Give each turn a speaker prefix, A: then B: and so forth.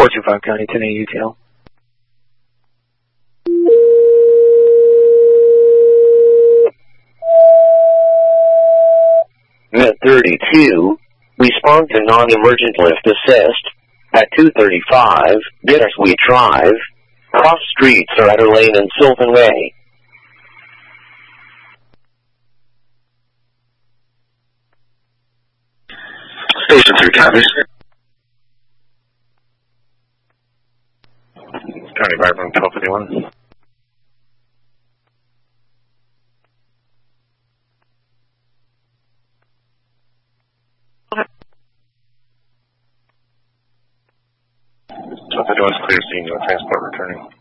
A: 425 County 1080 UTL.
B: Met 32, respond to non-emergent lift assist at 235 Bittersweet Drive. Cross streets are Adder Lane and Sylvan Way.
C: Station 3 copies.
D: County Vibrant 1251. So if the door is clear, seeing no transport returning.